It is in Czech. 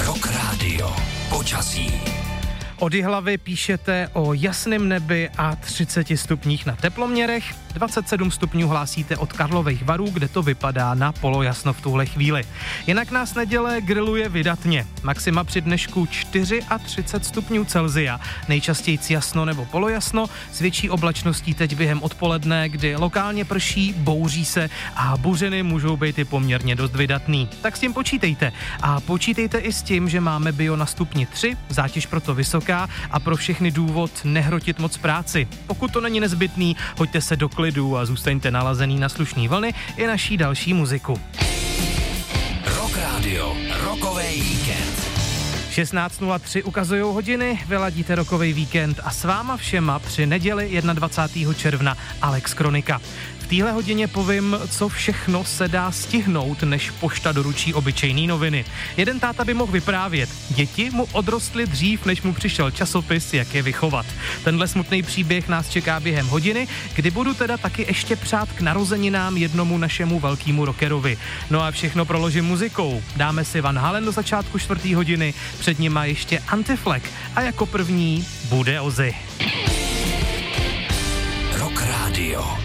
Rock Radio. Počasí. Od Jihlavy píšete o jasném nebi a 30 stupních na teploměrech. 27 stupňů hlásíte od Karlových Varů, kde to vypadá na polojasno v tuhle chvíli. Jinak nás neděle griluje vydatně. Maxima při dnešku 34 stupňů Celsia. Nejčastěji jasno nebo polojasno, s větší oblačností teď během odpoledne, kdy lokálně prší, bouří se a buřiny můžou být i poměrně dost vydatný. Tak s tím počítejte. A počítejte i s tím, že máme bio na stupni 3, zátěž proto vysoká a pro všechny důvod nehrotit moc práci. Pokud to není nezbytný, hoďte se do klidu a zůstaňte nalazený na slušný vlny i naší další muziku. Rock Radio, rokovej víkend. 16:03 ukazujou hodiny, vyladíte rokovej víkend a s váma všema při neděli 21. června Alex Kronika. V téhle hodině povím, co všechno se dá stihnout, než pošta doručí obyčejný noviny. Jeden táta by mohl vyprávět. Děti mu odrostly dřív, než mu přišel časopis, jak je vychovat. Tenhle smutný příběh nás čeká během hodiny, kdy budu teda taky ještě přát k narozeninám jednomu našemu velkému rockerovi. No a všechno proložím muzikou. Dáme si Van Halen do začátku 4. hodiny, před nima ještě Anti-Flag a jako první bude Ozzy. Rock Radio.